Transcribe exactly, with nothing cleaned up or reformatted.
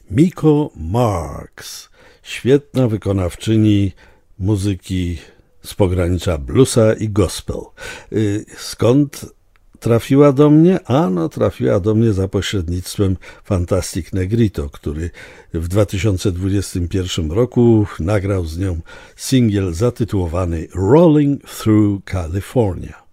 Miko Marks, świetna wykonawczyni muzyki z pogranicza bluesa i gospel. Skąd trafiła do mnie? A no, trafiła do mnie za pośrednictwem Fantastic Negrito, który w dwa tysiące dwudziestym pierwszym roku nagrał z nią singiel zatytułowany Rolling Through California.